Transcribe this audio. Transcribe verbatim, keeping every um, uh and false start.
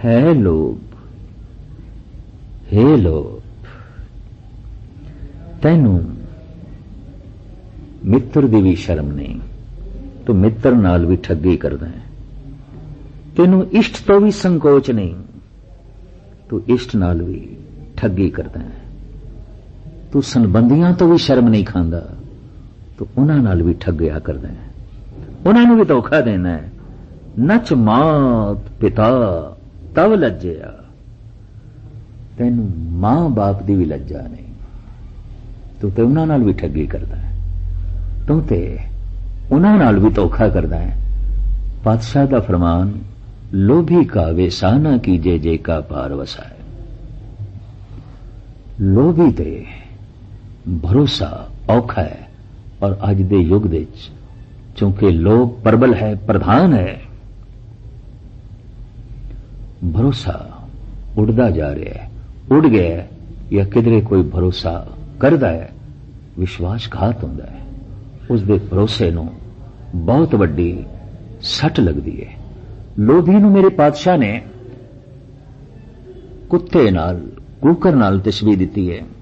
है लोभ, हे लोभ, तैनू मित्र दी भी शर्म नहीं, तू मित्र नाल भी ठगी करदा है। तेनू इष्ट तो भी संकोच नहीं, तू इष्ट नाल भी ठगी करदा है। तू संबंधियां तो भी शर्म नहीं खांदा, तू उन्हां नाल भी ठगिया करदा है, उन्हां नूं भी धोखा देना है। नच मात पिता तव लज्जिया, तैनू मां बाप दी भी लज्जा नहीं, तू ते उन्हां नाल भी ठगी करदा है, तू ते उन्हां नाल भी धोखा करदा है। पातशाह दा फरमान, लोभी का वेसाना कीजे जे का पार वसाए। लोभी ते भरोसा औखा है, और अज दे युग दे चूंकि लोभ प्रबल है, प्रधान है, भरोसा उड़दा जा रहा है, उड़ गया या किधरे कोई भरोसा करदा है, विश्वासघात होंदा है, उस दे भरोसे नूं बहुत वड्डी सट लगदी है। लोभी नूं मेरे पातशाह ने कुत्ते नाल, कूकर नाल तशबीह दिती है।